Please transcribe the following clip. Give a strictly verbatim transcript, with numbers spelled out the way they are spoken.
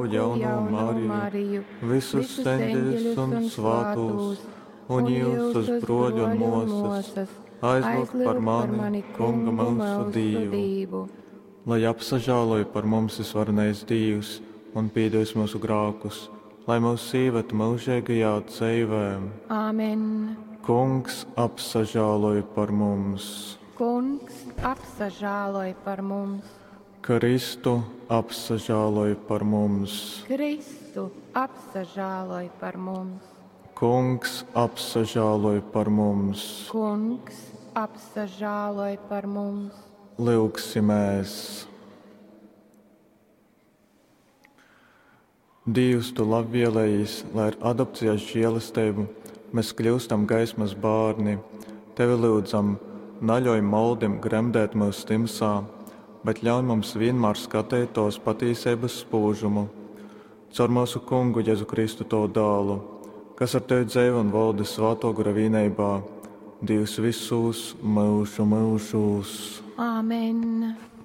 jauno Mariju, visus eņģeļus un svātos, un Jūsus broļu un mosas, aizlūg par mani, Kunga mūsu Dievu. Lai apsažāloja par mums visvarenais Dievs un piedos mūsu grākus, lai mūs ievetu mūžīgajā dzīvē. Āmen. Kungs apsažāloja par mums. Kungs apsažāloja par mums. Kristu apsažāloja par mums. Kristu apsažāloja par mums. Kungs apsažāloja par mums. Kungs apsažāloja par mums. Lūgsimies. Dievs, tu labvēlējis, lai ar adopcijas žēlastību mēs kļūstam gaismas bērni. Tevi lūdzam, neļauj maldiem gremdēt mūsu timsā, bet ļauj mums vienmēr skatītos patiesības spožumu. Caur mūsu Kungu Jēzu Kristu to dālu, kas ar tevi dzīvo un valda svētā gara vienībā, Dievs visus mūžu mūžus. Āmen.